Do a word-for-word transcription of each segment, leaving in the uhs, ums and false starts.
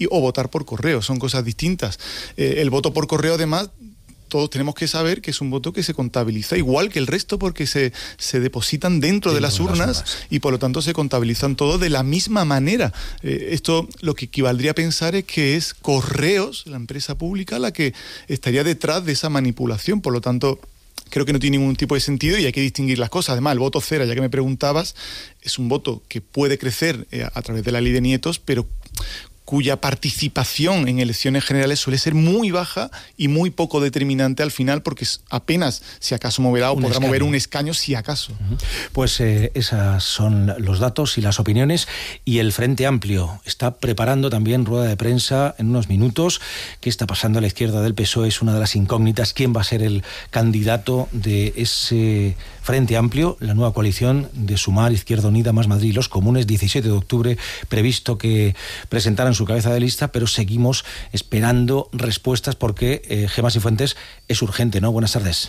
y, o votar por correo, son cosas distintas. Eh, el voto por correo, además, todos tenemos que saber que es un voto que se contabiliza igual que el resto porque se, se depositan dentro, dentro de las urnas, de las urnas y por lo tanto se contabilizan todos de la misma manera. Eh, esto lo que equivaldría a pensar es que es Correos, la empresa pública, la que estaría detrás de esa manipulación. Por lo tanto, creo que no tiene ningún tipo de sentido y hay que distinguir las cosas. Además, el voto cera, ya que me preguntabas, es un voto que puede crecer eh, a través de la ley de nietos, pero cuya participación en elecciones generales suele ser muy baja y muy poco determinante al final, porque apenas, si acaso, moverá o un podrá escaño. mover un escaño, si acaso. Uh-huh. Pues eh, esos son los datos y las opiniones, y el Frente Amplio está preparando también rueda de prensa en unos minutos. ¿Qué está pasando a la izquierda del P S O E? Es una de las incógnitas. ¿Quién va a ser el candidato de ese Frente Amplio, la nueva coalición de Sumar, Izquierda Unida, Más Madrid y Los Comunes? diecisiete de octubre, previsto que presentaran su cabeza de lista, pero seguimos esperando respuestas porque eh, Gemma Cifuentes es urgente, ¿no? Buenas tardes.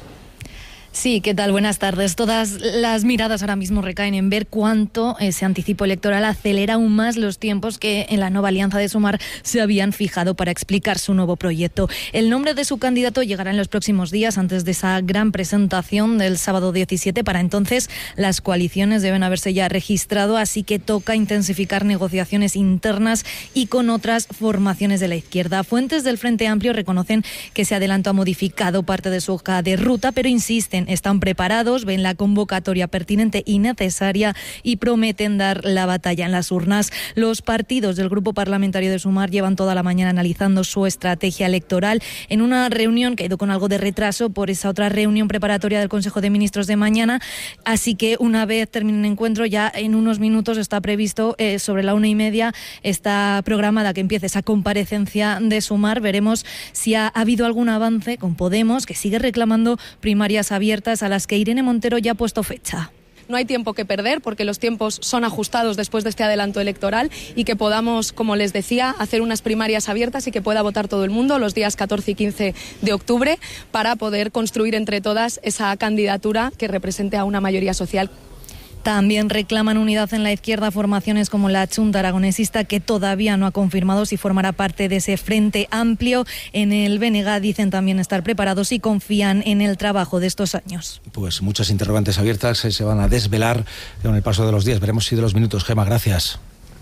Sí, ¿qué tal? Buenas tardes. Todas las miradas ahora mismo recaen en ver cuánto ese anticipo electoral acelera aún más los tiempos que en la nueva alianza de Sumar se habían fijado para explicar su nuevo proyecto. El nombre de su candidato llegará en los próximos días, antes de esa gran presentación del sábado diecisiete. Para entonces, las coaliciones deben haberse ya registrado, así que toca intensificar negociaciones internas y con otras formaciones de la izquierda. Fuentes del Frente Amplio reconocen que ese adelanto ha modificado parte de su hoja de ruta, pero insisten, están preparados, ven la convocatoria pertinente y necesaria y prometen dar la batalla en las urnas. Los partidos del Grupo Parlamentario de Sumar llevan toda la mañana analizando su estrategia electoral en una reunión que ha ido con algo de retraso por esa otra reunión preparatoria del Consejo de Ministros de mañana, así que una vez termine el encuentro, ya en unos minutos está previsto, eh, sobre la una y media, está programada que empiece esa comparecencia de Sumar. Veremos si ha habido algún avance con Podemos, que sigue reclamando primarias abiertas a las que Irene Montero ya ha puesto fecha. No hay tiempo que perder porque los tiempos son ajustados después de este adelanto electoral y que podamos, como les decía, hacer unas primarias abiertas y que pueda votar todo el mundo los días catorce y quince de octubre para poder construir entre todas esa candidatura que represente a una mayoría social. También reclaman unidad en la izquierda formaciones como la Chunta Aragonesista, que todavía no ha confirmado si formará parte de ese Frente Amplio. En el B N G dicen también estar preparados y confían en el trabajo de estos años. Pues muchas interrogantes abiertas se van a desvelar con el paso de los días. Veremos si de los minutos. Gemma, gracias.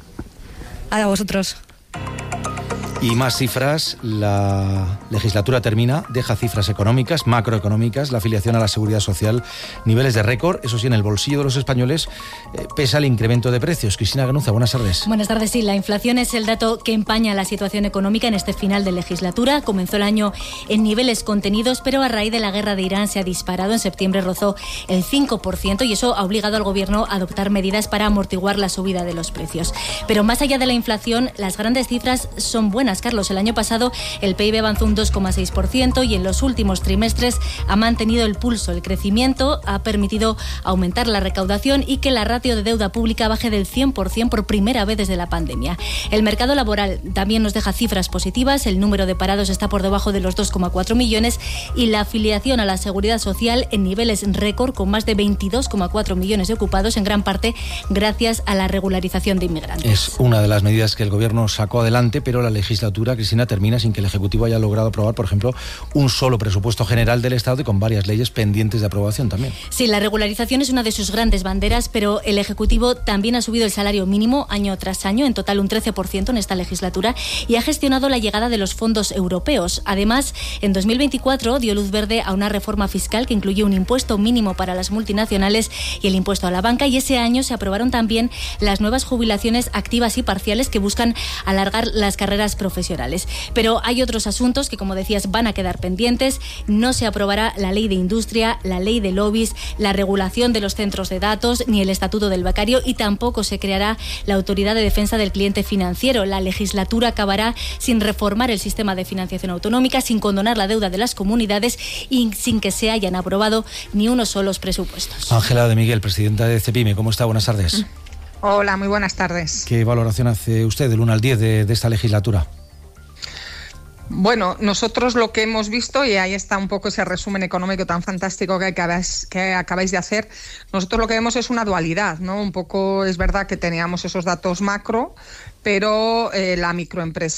A vosotros. Y más cifras. La legislatura termina, deja cifras económicas, macroeconómicas, la afiliación a la seguridad social, niveles de récord, eso sí, en el bolsillo de los españoles, eh, pesa el incremento de precios. Cristina Ganuza, buenas tardes. Buenas tardes, sí, la inflación es el dato que empaña la situación económica en este final de legislatura. Comenzó el año en niveles contenidos, pero a raíz de la guerra de Irán se ha disparado. En septiembre rozó el cinco por ciento y eso ha obligado al gobierno a adoptar medidas para amortiguar la subida de los precios. Pero más allá de la inflación, las grandes cifras son buenas. Carlos, el año pasado el P I B avanzó un dos coma seis por ciento y en los últimos trimestres ha mantenido el pulso. El crecimiento ha permitido aumentar la recaudación y que la ratio de deuda pública baje del cien por ciento por primera vez desde la pandemia. El mercado laboral también nos deja cifras positivas. El número de parados está por debajo de los dos coma cuatro millones y la afiliación a la seguridad social en niveles récord, con más de veintidós coma cuatro millones de ocupados, en gran parte gracias a la regularización de inmigrantes. Es una de las medidas que el gobierno sacó adelante, pero la legislatura, Cristina, termina sin que el Ejecutivo haya logrado aprobar, por ejemplo, un solo presupuesto general del Estado y con varias leyes pendientes de aprobación también. Sí, la regularización es una de sus grandes banderas, pero el Ejecutivo también ha subido el salario mínimo año tras año, en total un trece por ciento en esta legislatura, y ha gestionado la llegada de los fondos europeos. Además, en dos mil veinticuatro dio luz verde a una reforma fiscal que incluye un impuesto mínimo para las multinacionales y el impuesto a la banca, y ese año se aprobaron también las nuevas jubilaciones activas y parciales que buscan alargar las carreras profesionales. Pero hay otros asuntos que, como decías, van a quedar pendientes. No se aprobará la ley de industria, la ley de lobbies, la regulación de los centros de datos, ni el estatuto del becario, y tampoco se creará la autoridad de defensa del cliente financiero. La legislatura acabará sin reformar el sistema de financiación autonómica, sin condonar la deuda de las comunidades y sin que se hayan aprobado ni unos solos presupuestos. Ángela de Miguel, presidenta de CEPIME, ¿cómo está? Buenas tardes. Hola, muy buenas tardes. ¿Qué valoración hace usted del uno al diez de, de esta legislatura? Bueno, nosotros lo que hemos visto, y ahí está un poco ese resumen económico tan fantástico que acabáis, que acabáis de hacer, nosotros lo que vemos es una dualidad, ¿no? Un poco es verdad que teníamos esos datos macro, pero eh, la microempresa